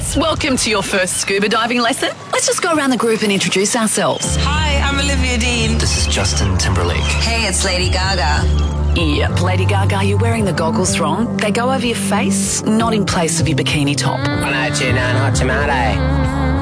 guys. Welcome to your first scuba diving lesson. Let's just go around the group and introduce ourselves. Hi, I'm Olivia Dean. This is Justin Timberlake. Hey, it's Lady Gaga. Yep, Lady Gaga, you're wearing the goggles wrong. They go over your face, not in place of your bikini top. I know, tuna, not tomato.